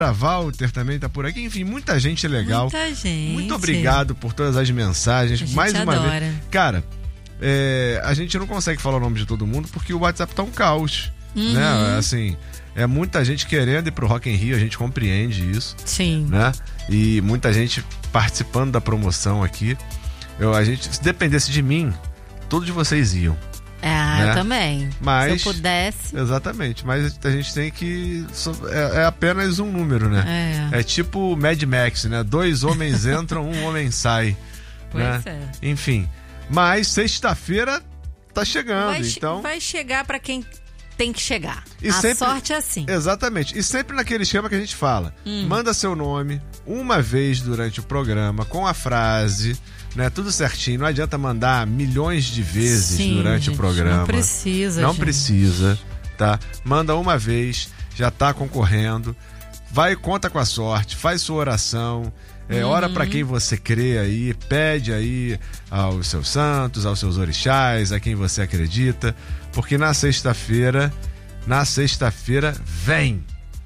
A Walter também tá por aqui. Enfim, muita gente legal. Muita gente. Muito obrigado por todas as mensagens. A gente Mais uma adora. vez. Cara, a gente não consegue falar o nome de todo mundo porque o WhatsApp tá um caos. Né? Assim, é muita gente querendo ir pro Rock in Rio, a gente compreende isso. Sim. Né? E muita gente participando da promoção aqui. Se dependesse de mim, todos vocês iam. Né? Eu também. Mas, se eu pudesse. Exatamente, mas a gente tem que. É apenas um número, né? É tipo Mad Max, né? 2 homens entram, 1 homem sai. Pois né? é. Enfim. Mas sexta-feira tá chegando. Então vai chegar pra quem tem que chegar. E sempre, sorte é assim. Exatamente. E sempre naquele esquema que a gente fala. Manda seu nome uma vez durante o programa com a frase. Né, tudo certinho, não adianta mandar milhões de vezes durante o programa. Não precisa. Não precisa, tá? Manda uma vez, já tá concorrendo. Vai, conta com a sorte, faz sua oração. Ora pra quem você crê aí, pede aí aos seus santos, aos seus orixás, a quem você acredita. Porque na sexta-feira vem. Na sexta-feira vem.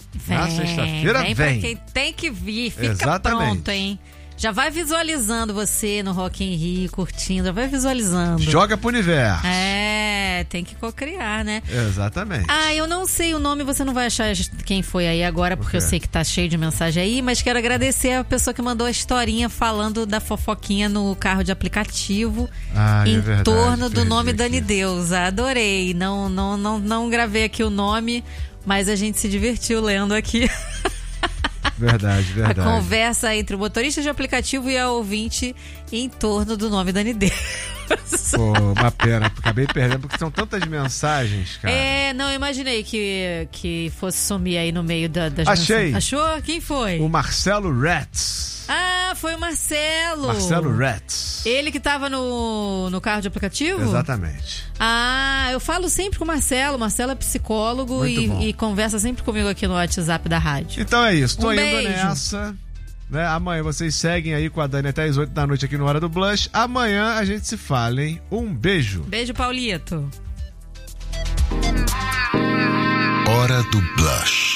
Pra quem tem que vir, fica pronto, hein? Já vai visualizando você no Rock in Rio, curtindo, já vai visualizando. Joga pro universo. Tem que cocriar, né? Exatamente. Eu não sei o nome, você não vai achar quem foi aí agora, porque eu sei que tá cheio de mensagem aí, mas quero agradecer a pessoa que mandou a historinha falando da fofoquinha no carro de aplicativo em torno do nome Dani Deus. Adorei. Não gravei aqui o nome, mas a gente se divertiu lendo aqui. Verdade. A conversa entre o motorista de aplicativo e a ouvinte em torno do nome Dani Deus. Pô, uma pena, acabei perdendo, porque são tantas mensagens, cara. Não, eu imaginei que fosse sumir aí no meio das Achei. mensagens. Achou? Quem foi? O Marcelo Retz. Foi o Marcelo. Marcelo Retz. Ele que tava no carro de aplicativo? Exatamente. Eu falo sempre com o Marcelo. Marcelo é psicólogo e conversa sempre comigo aqui no WhatsApp da rádio. Então é isso, tô indo beijo. nessa. Né? Amanhã vocês seguem aí com a Dani até as 8 da noite aqui no Hora do Blush. Amanhã a gente se fala, hein? Um beijo. Beijo, Paulito. Hora do Blush.